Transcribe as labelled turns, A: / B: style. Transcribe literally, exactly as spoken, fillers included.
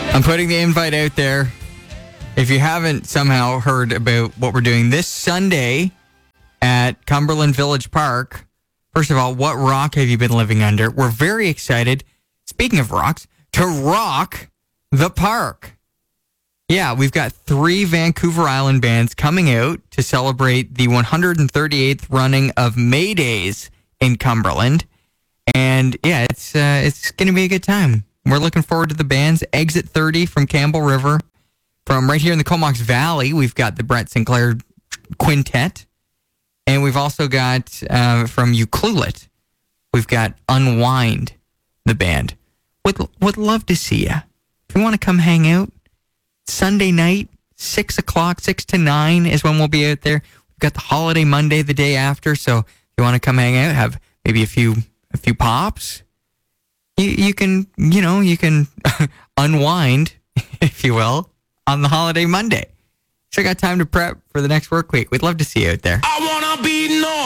A: I'm putting the invite out there. If you haven't somehow heard about what we're doing this Sunday at Cumberland Village Park, first of all, what rock have you been living under? We're very excited, speaking of rocks, to rock the park. Yeah, we've got three Vancouver Island bands coming out to celebrate the one hundred thirty-eighth running of May Days in Cumberland. And yeah, it's uh, it's going to be a good time. We're looking forward to the bands. Exit thirty from Campbell River. From right here in the Comox Valley, we've got the Brett Sinclair Quintet. And we've also got, uh, from Ucluelet, we've got Unwind, the band. Would, would love to see you. If you want to come hang out, Sunday night, six o'clock, six to nine is when we'll be out there. We've got the holiday Monday the day after, so if you want to come hang out, have maybe a few a few pops, you, you can, you know, you can unwind, if you will, on the holiday Monday. So I got time to prep for the next work week. We'd love to see you out there.
B: I wanna be no